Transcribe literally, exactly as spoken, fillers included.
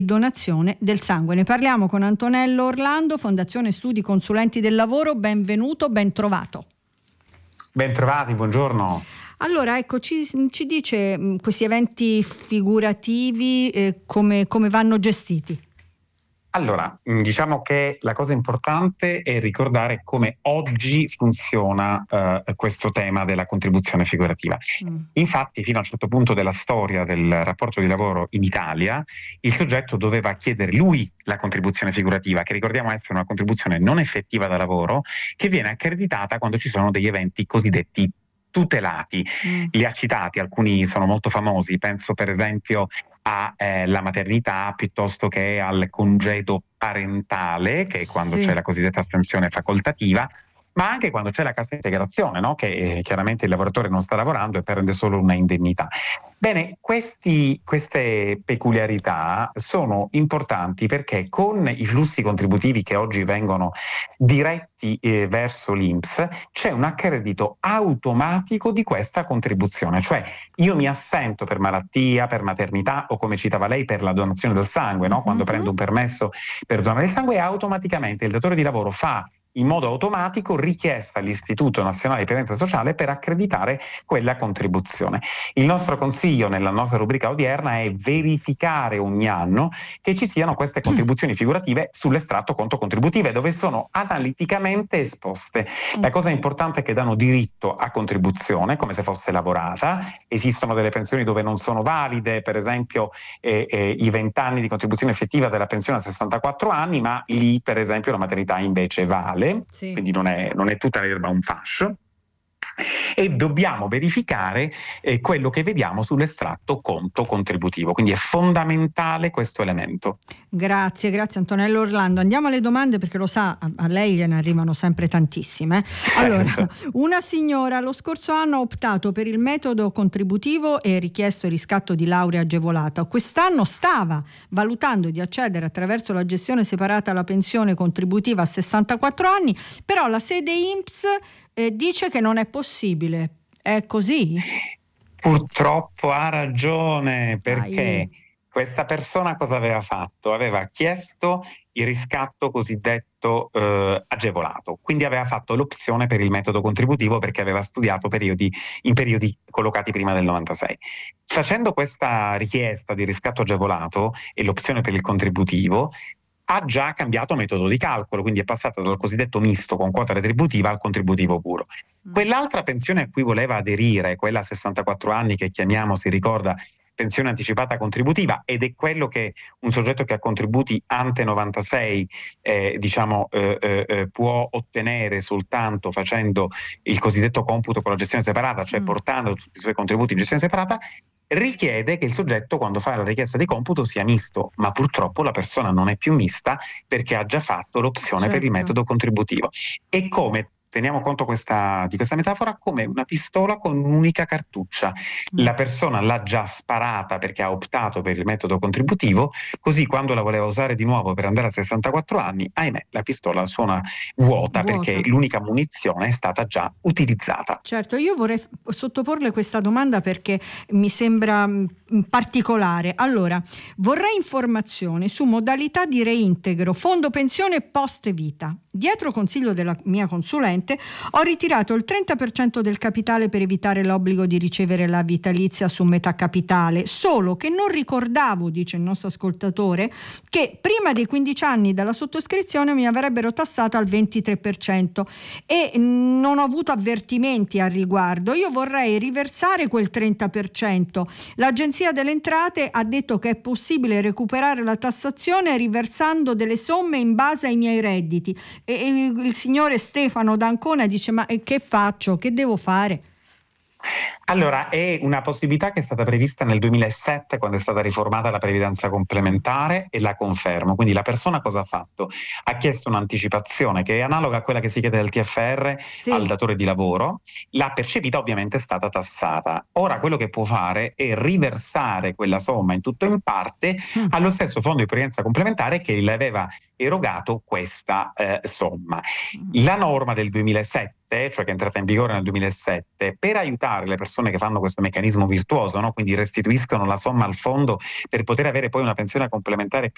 donazione del sangue. Ne parliamo con Antonello Orlando, Fondazione Studi Consulenti del Lavoro. Benvenuto, ben trovato. Ben trovati, buongiorno. Allora, ecco, ci, ci dice mh, questi eventi figurativi eh, come, come vanno gestiti? Allora, diciamo che la cosa importante è ricordare come oggi funziona eh, questo tema della contribuzione figurativa. Mm. Infatti, fino a un certo punto della storia del rapporto di lavoro in Italia, il soggetto doveva chiedere lui la contribuzione figurativa, che ricordiamo essere una contribuzione non effettiva da lavoro, che viene accreditata quando ci sono degli eventi cosiddetti tutelati. Mm. Li ha citati, alcuni sono molto famosi, penso per esempio alla eh, maternità piuttosto che al congedo parentale, che è quando sì. c'è la cosiddetta astensione facoltativa, ma anche quando c'è la cassa integrazione, no? Che eh, chiaramente il lavoratore non sta lavorando e prende solo una indennità. Bene, questi, queste peculiarità sono importanti perché con i flussi contributivi che oggi vengono diretti eh, verso l'I N P S c'è un accredito automatico di questa contribuzione, cioè io mi assento per malattia, per maternità o, come citava lei, per la donazione del sangue, no? Quando mm-hmm. prendo un permesso per donare il sangue, automaticamente il datore di lavoro fa in modo automatico richiesta all'Istituto Nazionale di Previdenza Sociale per accreditare quella contribuzione. Il nostro consiglio nella nostra rubrica odierna è verificare ogni anno che ci siano queste contribuzioni figurative sull'estratto conto contributive, dove sono analiticamente esposte. La cosa importante è che danno diritto a contribuzione come se fosse lavorata. Esistono delle pensioni dove non sono valide, per esempio eh, eh, i venti anni di contribuzione effettiva della pensione a sessantaquattro anni, ma lì per esempio la maternità invece vale. Sì. Quindi non è, non è tutta l'erba un fascio, e dobbiamo verificare eh, quello che vediamo sull'estratto conto contributivo, quindi è fondamentale questo elemento. Grazie, grazie Antonello Orlando. Andiamo alle domande, perché lo sa, a, a lei gliene arrivano sempre tantissime. Allora, una signora lo scorso anno ha optato per il metodo contributivo e richiesto il riscatto di laurea agevolata. Quest'anno stava valutando di accedere attraverso la gestione separata alla pensione contributiva a sessantaquattro anni, però la sede I N P S eh, dice che non è possibile. È così? Purtroppo ha ragione, perché Dai. Questa persona cosa aveva fatto? Aveva chiesto il riscatto cosiddetto eh, agevolato, quindi aveva fatto l'opzione per il metodo contributivo perché aveva studiato periodi, in periodi collocati prima del novantasei. Facendo questa richiesta di riscatto agevolato e l'opzione per il contributivo, ha già cambiato metodo di calcolo, quindi è passata dal cosiddetto misto con quota retributiva al contributivo puro. Quell'altra pensione a cui voleva aderire, quella a sessantaquattro anni che chiamiamo, si ricorda, pensione anticipata contributiva, ed è quello che un soggetto che ha contributi ante novantasei eh, diciamo eh, eh, può ottenere soltanto facendo il cosiddetto computo con la gestione separata, cioè mm. portando tutti i suoi contributi in gestione separata, richiede che il soggetto, quando fa la richiesta di computo, sia misto, ma purtroppo la persona non è più mista perché ha già fatto l'opzione certo. per il metodo contributivo. E come teniamo conto questa, di questa metafora come una pistola con un'unica cartuccia. La persona l'ha già sparata perché ha optato per il metodo contributivo, così quando la voleva usare di nuovo per andare a sessantaquattro anni, ahimè, la pistola suona vuota, vuota. perché l'unica munizione è stata già utilizzata. Certo, io vorrei sottoporle questa domanda perché mi sembra particolare. Allora, vorrei informazioni su modalità di reintegro fondo pensione post vita. Dietro consiglio della mia consulente ho ritirato il trenta per cento del capitale per evitare l'obbligo di ricevere la vitalizia su metà capitale, solo che non ricordavo, dice il nostro ascoltatore, che prima dei quindici anni dalla sottoscrizione mi avrebbero tassato al ventitré per cento e non ho avuto avvertimenti al riguardo. Io vorrei riversare quel trenta per cento. L'Agenzia delle Entrate ha detto che è possibile recuperare la tassazione riversando delle somme in base ai miei redditi. E il signore Stefano d'Ancona dice: ma che faccio? Che devo fare? Allora, è una possibilità che è stata prevista nel duemilasette, quando è stata riformata la previdenza complementare, e la confermo. Quindi la persona cosa ha fatto? Ha chiesto un'anticipazione che è analoga a quella che si chiede dal T F R sì. al datore di lavoro, l'ha percepita, ovviamente è stata tassata. Ora quello che può fare è riversare quella somma in tutto o in parte mm. allo stesso fondo di previdenza complementare che le aveva erogato questa eh, somma. La norma del duemilasette, cioè che è entrata in vigore nel duemilasette, per aiutare le persone che fanno questo meccanismo virtuoso, no? Quindi restituiscono la somma al fondo per poter avere poi una pensione complementare più